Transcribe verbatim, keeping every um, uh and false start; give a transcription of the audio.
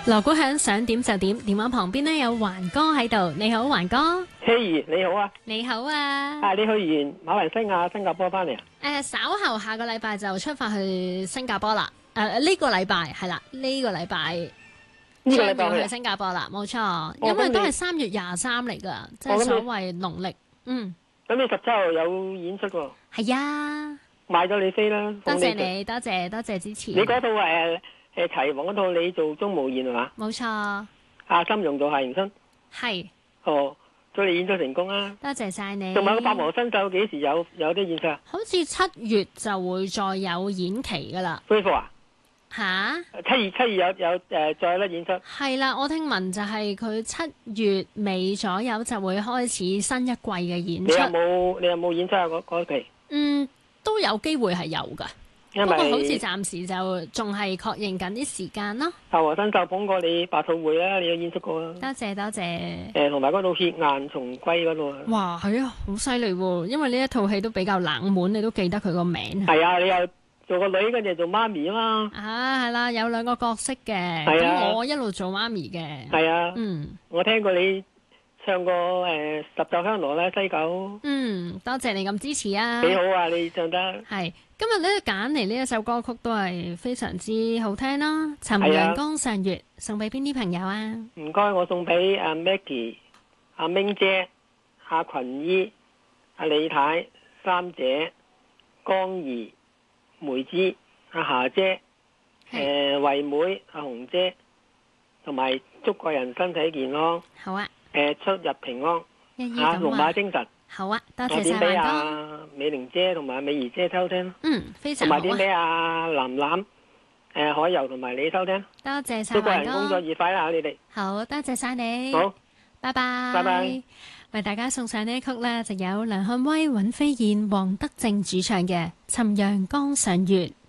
鑼鼓響，想點就點。電話旁邊呢有環哥喺度，你好，環哥。 希兒你好啊！ 你好啊！ 啊，你去完馬來西亞、新加坡翻嚟啊？ 誒，稍後下個禮拜就出發去新加坡啦。誒，呢個禮拜係啦，呢個禮拜呢個禮拜去將要去新加坡啦，冇錯，因為都係三月廿三嚟噶，即係所謂農曆。嗯。 咁你十七號有演出喎？ 係啊。 買咗你飛啦！ 多謝你，多謝多謝支持。 你嗰套誒誒齊王嗰套，你做鐘無艷係嘛？ 冇錯。 阿金庸做夏迎春。 係。 哦，祝你演出成功啊！ 多謝晒你。 仲有個八王新秀幾時有有啲演出啊？ 好似七月就會再有演期噶啦。 恢復啊？ 吓？ 七月七月有有誒、呃、再有得演出。 係啦，我聽聞就係佢七月尾左右就會開始新一季嘅演出。 你有冇你有冇演出啊？嗰嗰期？ 嗯，都有機會係有噶， 因為不過好似暫時就仲係確認緊啲時間咯。 八王新秀捧過你百套會啦，你有演出過啦。 多謝多謝。 誒，同埋嗰套血眼重歸嗰度啊。 哇，係啊，好犀利喎！因為呢一套戲都比較冷門，你都記得佢個名。 係啊，你又做個女，跟住做媽咪啊嘛。 啊，係啦，有兩個角色嘅。 係啊。 咁我一路做媽咪嘅。 係啊。 嗯。我聽過你唱過誒、呃、十袖香羅啦，西九。 嗯，多謝你咁支持啊。 幾好啊，你唱得。係。 今日咧揀嚟呢一首歌曲都係非常之好聽啦，《尋陽江上月》送俾邊啲朋友啊？ 唔該，我送俾阿 Maggie、阿明姐、阿群姨、阿李太、三姐、江怡、梅芝、阿霞姐、誒惠妹、阿紅姐，同埋祝個人身體健康。 好啊。 誒出入平安，嚇龍馬精神。 好啊，多謝晒。 我點俾阿美玲姐同埋阿美儀姐收聽。 嗯，非常好啊。 同埋點俾阿藍藍、誒海油同埋你收聽。 多謝晒。 祝個人工作愉快啦，你哋。 好，多謝晒你。 好， 拜拜。 拜拜。 為大家送上呢一曲呢，就有梁漢威、尹飛燕、黃德正主唱嘅《尋陽江上月》。